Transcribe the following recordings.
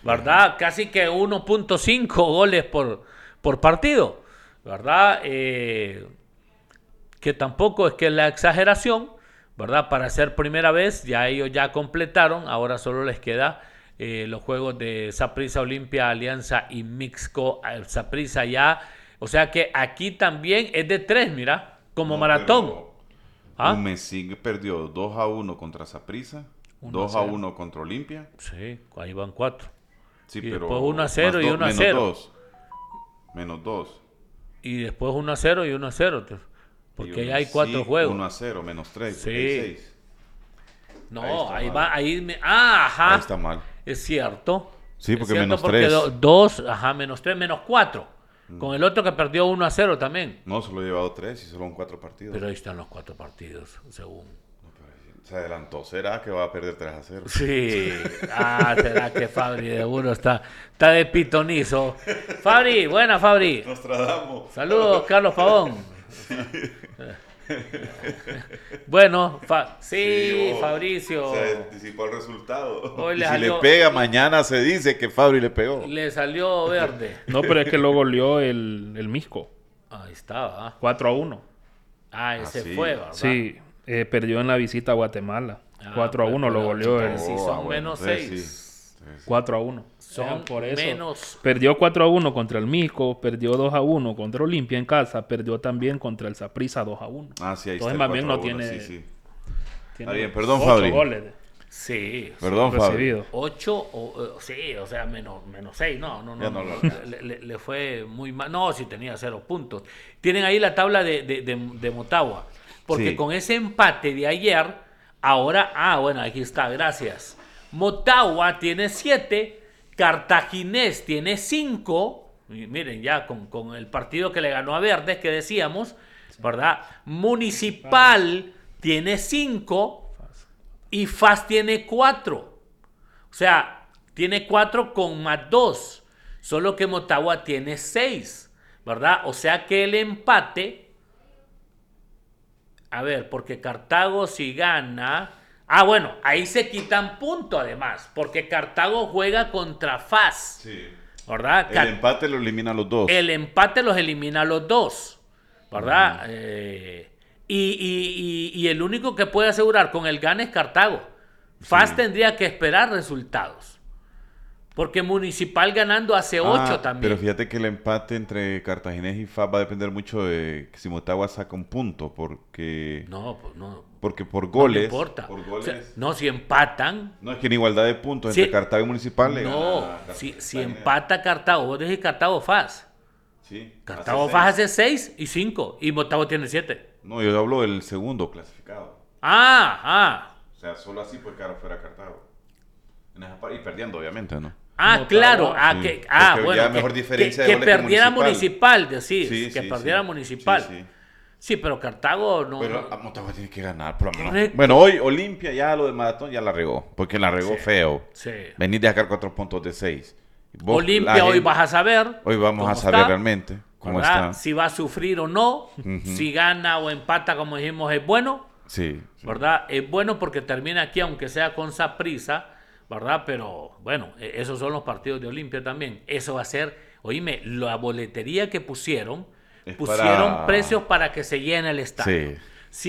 ¿verdad? Casi que 1.5 goles por partido, ¿verdad? Que tampoco es que la exageración, ¿verdad? Para ser primera vez, ya ellos ya completaron, ahora solo les queda los juegos de Saprissa, Olimpia, Alianza y Mixco. Saprissa ya, o sea que aquí también es de 3, mira, como No, maratón. pero ¿Ah? Umesig perdió 2-1 contra Saprissa, 2-1 contra Olimpia. Sí, ahí van 4. Sí, Y después pero 1-0 y 1-0. Menos 2. Y después 1-0 y 1-0. Y Porque ya hay 4 Umesig juegos. 1-0, menos 3, porque hay Sí. 6. No, ahí mal. va, ahí ajá. Ahí está mal. Es cierto. Sí, Es porque cierto menos porque 3. 2, ajá, menos 3, menos 4. Con el otro que perdió 1-0 también. No, solo he llevado 3 y solo en 4 partidos. Pero ahí están los 4 partidos, según. Se adelantó. ¿Será que va a perder 3-0? Sí. Será que Fabri de uno está de pitonizo. Fabri, buena Fabri. Nostradamus. Saludos, Carlos Pavón. Bueno, Fabricio. Se anticipó el resultado. Hoy Y le si salió- le pega, mañana se dice que Fabri le pegó. Le salió verde. No, pero es que lo goleó el Misco. Ahí estaba. 4-1. Ese sí. fue, ¿verdad? Sí, perdió en la visita a Guatemala. 4-1 lo pero, goleó chica, el sí, son bueno, menos entonces 6. 4-1. Son Por eso. menos. Perdió 4-1 contra el Misco, perdió 2-1 contra Olimpia en casa, perdió también contra el Saprissa 2-1. Sí, ahí Entonces, está. más bien no 4-1, tiene. Sí, sí. Tiene Está bien, perdón, 8 Fabri. goles Sí. Perdón, Fabri. recibidos. 8, sí, o sea, menos 6. No. Ya no lo- Le fue muy mal. No, si tenía 0 puntos. Tienen ahí la tabla de Motagua. Porque Sí. con ese empate de ayer, ahora, bueno, aquí está, gracias. Motagua tiene 7, Cartaginés tiene 5. Miren, ya con el partido que le ganó a Verdes, que decíamos, ¿verdad? Municipal tiene 5 y FAS tiene 4. O sea, tiene 4 con más 2. Solo que Motagua tiene 6, ¿verdad? O sea que el empate. A ver, porque Cartago si gana. Bueno, ahí se quitan punto además. Porque Cartago juega contra FAS. Sí. ¿Verdad? El empate lo elimina a los dos. El empate los elimina a los dos. ¿Verdad? Y el único que puede asegurar con el gane es Cartago. FAS tendría que esperar resultados. Porque Municipal ganando hace 8 también. Pero fíjate que el empate entre Cartaginés y FAS va a depender mucho de si Motagua saca un punto, porque No, pues no. porque por No goles, me importa. por O goles, sea, no, si empatan. no es que en igualdad de puntos Sí. entre Cartago y Municipal le No, gana a si Cartaginés. empata Cartago, vos decís Cartago FAS. Sí, Cartago hace FAS seis. hace 6 y 5. Y Motagua tiene 7. No, yo hablo del segundo clasificado. O O sea, solo así puede quedar fuera Cartago. Y perdiendo, obviamente, ¿no? Motagua, claro. sí. Porque Bueno. ya mejor diferencia de que goles que perdiera Municipal. Municipal, decís. Sí, que sí, perdiera sí. Municipal. Sí, sí. Sí, pero Cartago no. Pero a Motagua tiene que ganar, por lo menos. Correcto. Bueno, hoy Olimpia ya lo de maratón ya la regó, porque la regó feo. Sí. Venir de sacar 4 puntos de 6. Olimpia hoy vas a saber. Hoy vamos cómo a saber está, realmente cómo ¿verdad? está. Si va a sufrir o no. Si gana o empata, como dijimos, es bueno. Sí. ¿Verdad? Es bueno porque termina aquí, aunque sea con Saprissa, ¿verdad? Pero bueno, esos son los partidos de Olimpia también. Eso va a ser, oíme, la boletería que pusieron Es pusieron precios para que se llene el estadio. Sí.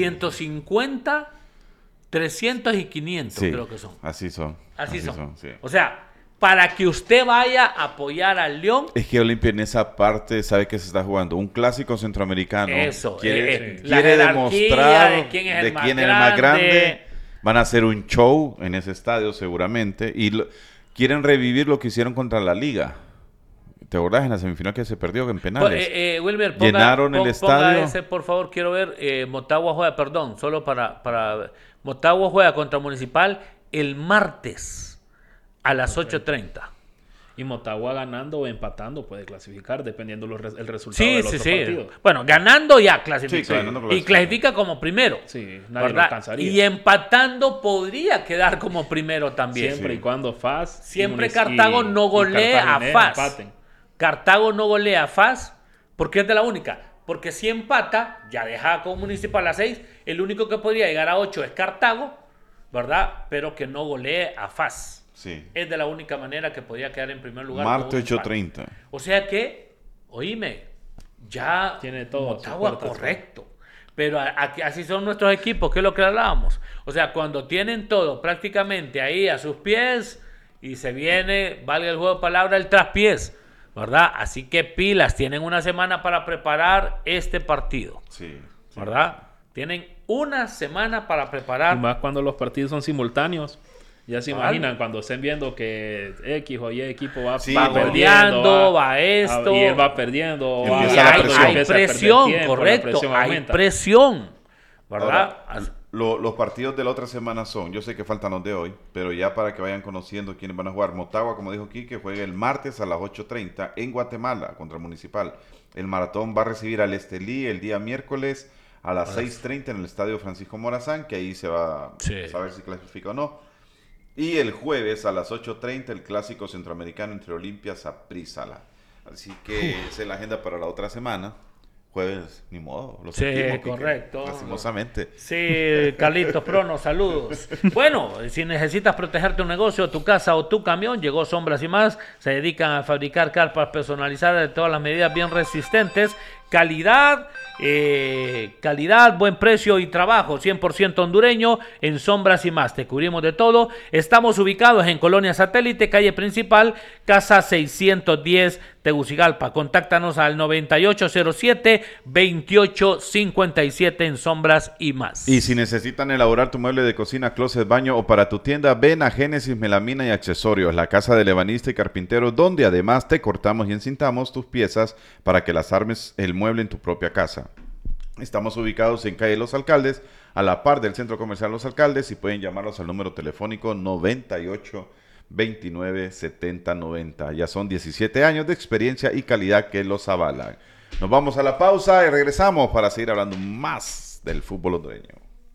150, 300 y 500 Sí, creo que son. así son. Así son. Sí. O sea, para que usted vaya a apoyar al León, Es que Olimpia en esa parte sabe que se está jugando un clásico centroamericano. Eso, Quiere, la quiere jerarquía demostrar de quién es el más quién es el más grande. grande. Van a hacer un show en ese estadio seguramente. Y quieren revivir lo que hicieron contra la Liga. ¿Te acordás en la semifinal que se perdió en penales? Wilmer, Llenaron el ponga estadio. ese, por favor, quiero ver. Motagua juega, perdón, solo para Motagua juega contra Municipal el martes a las 8:30. Y Motagua ganando o empatando puede clasificar dependiendo el resultado Sí, del sí, otro sí. partido. Bueno, ganando ya clasifica. Sí, ganando Y clasifica. clasifica como primero. Sí, nadie lo ¿verdad? alcanzaría. Y empatando podría quedar como primero también. Siempre y cuando FAS Siempre y Cartago no golea a Cartaginés FAS. empaten. Cartago no golea a FAS porque es de la única. Porque si empata, ya deja con Municipal a 6. El único que podría llegar a 8 es Cartago, ¿verdad? Pero que no golee a FAS. Sí. Es de la única manera que podía quedar en primer lugar. Martes 8:30. O sea que, oíme, ya tiene todo Motagua correcto. Pero así son nuestros equipos, que es lo que hablábamos. O sea, cuando tienen todo prácticamente ahí a sus pies y se viene, valga el juego de palabra, el traspiés, ¿verdad? Así que pilas, tienen una semana para preparar este partido. Sí. ¿Verdad? Tienen una semana para preparar. Y más cuando los partidos son simultáneos. Ya se imaginan cuando estén viendo que X o Y equipo va perdiendo, va esto. Y él va perdiendo. Hay presión, correcto. Hay presión, ¿verdad? Ahora, los partidos de la otra semana son, yo sé que faltan los de hoy, pero ya para que vayan conociendo quiénes van a jugar. Motagua, como dijo Quique, juega el martes a las 8:30 en Guatemala contra el Municipal. El Maratón va a recibir al Estelí el día miércoles a las 6:30 en el Estadio Francisco Morazán, que ahí se va a saber si clasifica o no. Y el jueves a las 8:30 el clásico centroamericano entre Olimpia y Saprissa. Así que esa es la agenda para la otra semana. Jueves, ni modo. Sí, correcto. Lastimosamente. Sí, Carlitos Prono, saludos. Bueno, si necesitas proteger tu negocio, tu casa o tu camión, llegó Sombras y Más. Se dedican a fabricar carpas personalizadas de todas las medidas, bien resistentes. Calidad, buen precio y trabajo 100% hondureño en Sombras y Más. Te cubrimos de todo. Estamos ubicados en Colonia Satélite, calle principal, casa 610, Tegucigalpa. Contáctanos al 9807-2857 en Sombras y Más. Y si necesitan elaborar tu mueble de cocina, closet, baño o para tu tienda, ven a Génesis Melamina y Accesorios, la casa del ebanista y carpintero, donde además te cortamos y encintamos tus piezas para que las armes el mueble en tu propia casa. Estamos ubicados en calle Los Alcaldes, a la par del Centro Comercial Los Alcaldes, y pueden llamarlos al número telefónico 98297090. Ya son 17 años de experiencia y calidad que los avalan. Nos vamos a la pausa y regresamos para seguir hablando más del fútbol hondureño.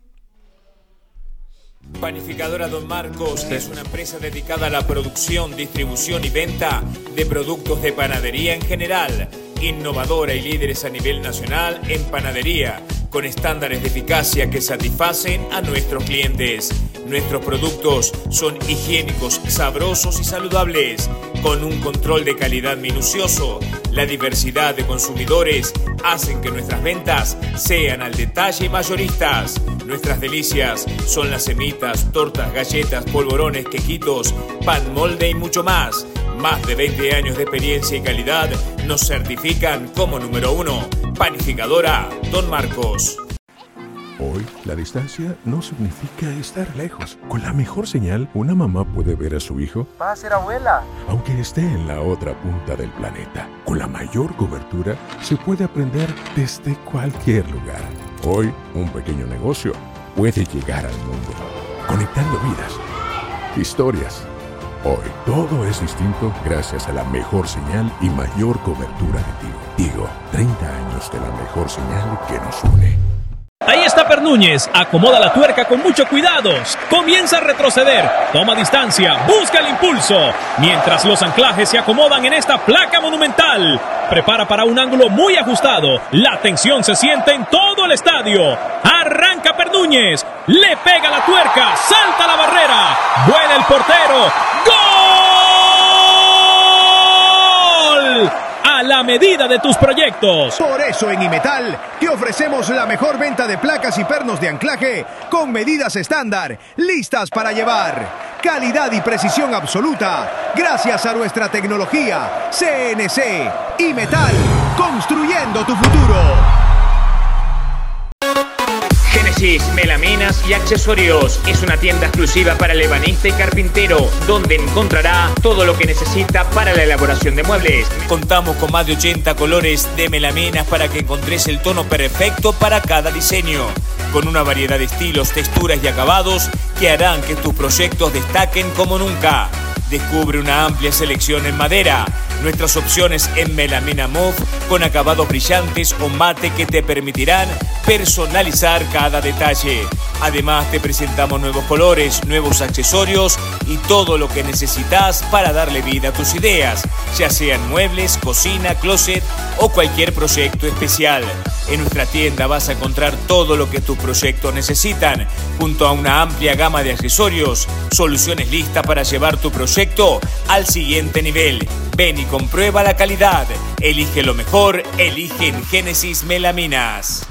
Panificadora Don Marcos es una empresa dedicada a la producción, distribución y venta de productos de panadería en general. Innovadora y líderes a nivel nacional en panadería, con estándares de eficacia que satisfacen a nuestros clientes. Nuestros productos son higiénicos, sabrosos y saludables, con un control de calidad minucioso. La diversidad de consumidores hacen que nuestras ventas sean al detalle y mayoristas. Nuestras delicias son las semitas, tortas, galletas, polvorones, quequitos, pan molde y mucho más. Más de 20 años de experiencia y calidad nos certifican como número 1. Panificadora Don Marcos. Hoy, la distancia no significa estar lejos. Con la mejor señal, una mamá puede ver a su hijo. Va a ser abuela. Aunque esté en la otra punta del planeta. Con la mayor cobertura, se puede aprender desde cualquier lugar. Hoy, un pequeño negocio puede llegar al mundo, conectando vidas, historias. Hoy, todo es distinto gracias a la mejor señal y mayor cobertura de Tigo. Tigo, 30 años de la mejor señal que nos une. Ahí está Per Núñez, acomoda la tuerca con mucho cuidado, comienza a retroceder, toma distancia, busca el impulso, mientras los anclajes se acomodan en esta placa monumental. Prepara para un ángulo muy ajustado, la tensión se siente en todo el estadio. Arranca Per Núñez, le pega la tuerca, salta la barrera, vuela el portero, ¡gol! A la medida de tus proyectos. Por eso en Imetal te ofrecemos la mejor venta de placas y pernos de anclaje con medidas estándar, listas para llevar. Calidad y precisión absoluta gracias a nuestra tecnología CNC. Imetal, construyendo tu futuro. Génesis Melaminas y Accesorios es una tienda exclusiva para el ebanista y carpintero, donde encontrará todo lo que necesita para la elaboración de muebles. Contamos con más de 80 colores de melaminas para que encontres el tono perfecto para cada diseño, con una variedad de estilos, texturas y acabados que harán que tus proyectos destaquen como nunca. Descubre una amplia selección en madera, nuestras opciones en melamina mauve con acabados brillantes o mate que te permitirán personalizar cada detalle. Además te presentamos nuevos colores, nuevos accesorios y todo lo que necesitas para darle vida a tus ideas, ya sean muebles, cocina, closet o cualquier proyecto especial. En nuestra tienda vas a encontrar todo lo que tus proyectos necesitan, junto a una amplia gama de accesorios, soluciones listas para llevar tu proyecto al siguiente nivel. Ven y comprueba la calidad. Elige lo mejor, elige en Génesis Melaminas.